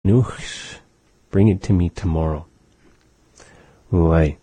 Nuchs, bring it to me tomorrow. Right.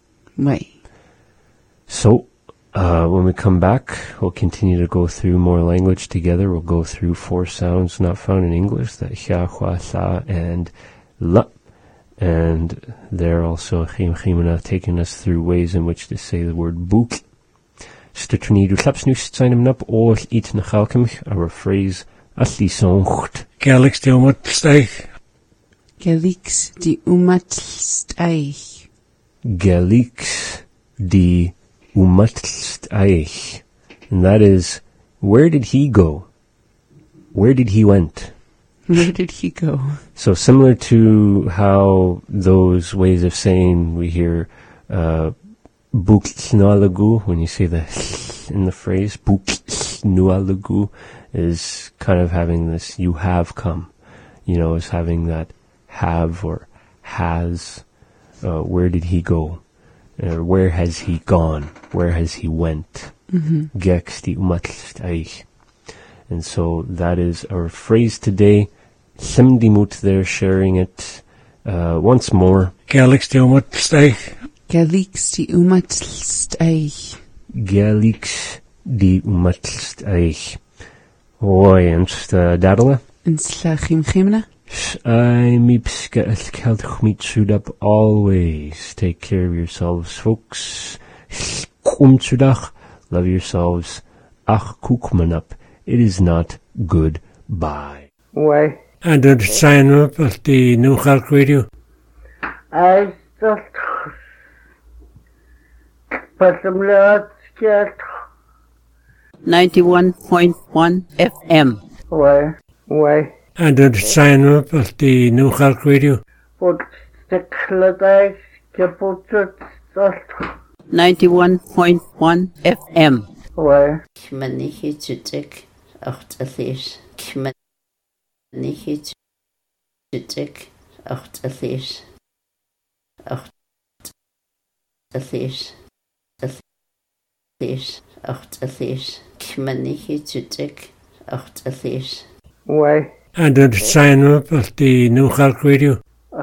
So, when we come back, we'll continue to go through more language together. We'll go through 4 sounds not found in English, that hia, hua, sa, and la. And they're also Chimana taking us through ways in which to say the word book. Stutni du klaps nu steinem nap or eat na chalkemch, our phrase asli soncht. Gelix die umatsteich. Gelix die umatsteich. Gelix die umatsteich. And that is, where did he go? Where did he went? Where did he go? So similar to how those ways of saying we hear Buknualagu, when you say the in the phrase, Buknualagu is kind of having this, you have come, is having that have or has, where did he go? Where has he gone? Where has he went? Gex die umatsteich. And so that is our phrase today. Simdimut there sharing it once more. Gelix die umatsteich. Gelix die umatsteich. Gelix die umatsteich. Oi, and dadala. En slachim chimna. I mipska es kelt chmit up always. Take care of yourselves, folks. Kumtsudach. Love yourselves. Ach kukmanap. It is not goodbye. Why? And the sign up of the New Halk Radio. I just put some lots get 91.1 FM. Why? And the sign up of the New Halk Radio. Put the clothes, put it 91.1 FM. Why? Kmanichi tutik achtalis. Kmanichi tutik achtalis. Achtalis. Achtalis. Kmanichi tutik achtalis. Why? And the sign up of the New Halk Radio.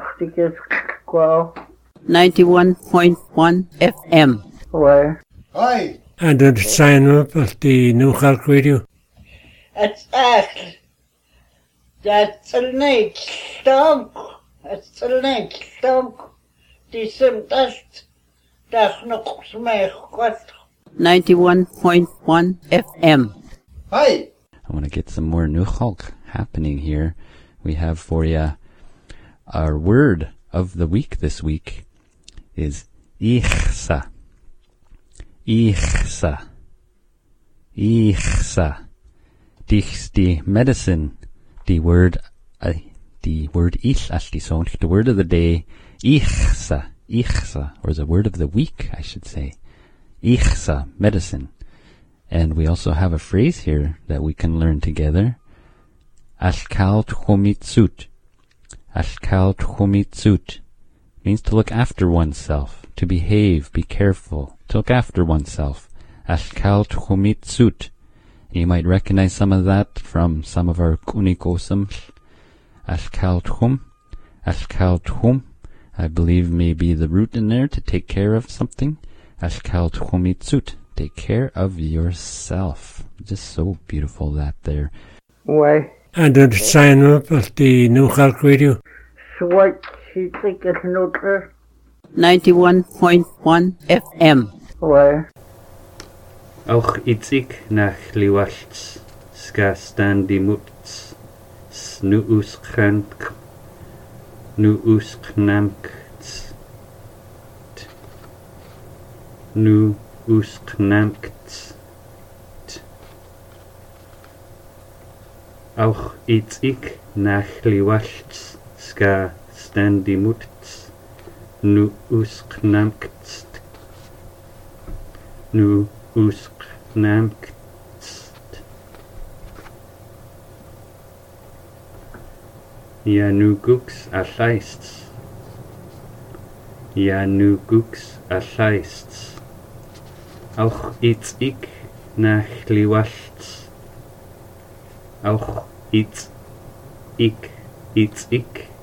91.1 FM. Why? Hi. And the sign up of the New Halk Radio. It's echt. That's a night stunk. It's a night stunk. Die sind echt. Das noch smech kwast. 91.1 FM. Hi. I want to get some more New Halk happening here. We have for you our word of the week this week is Ichsa. Ichsa. Ichsa. Dichs die medicine. The word ich as die song. The word of the day. Ichsa. Ichsa. Or the word of the week, I should say. Ichsa. Medicine. And we also have a phrase here that we can learn together. Ashkal tchomitsut. Ashkal tchomitsut means to look after oneself, to behave, be careful, to look after oneself. Ashkal tchomitsut. You might recognize some of that from some of our kunikosams. Ashkal tchom. Ashkal tchom, I believe may be the root in there, to take care of something. Ashkal tchomitsut. Take care of yourself. Just so beautiful that there. Why? And the sign up of the New Halk Radio. Swat, she think it's neutral. 91.1 FM. Why? Auch itzig nach liwalts, ska standi muts, nu usknamkts, nu usknamkts. Auch itzig nach liwalts, ska standi muts, nu usknamkts, nu usknamkts. Ja nu guks a llaists. Ja nu guks a llaists. Auch itzig nach liwalts. Auch itzig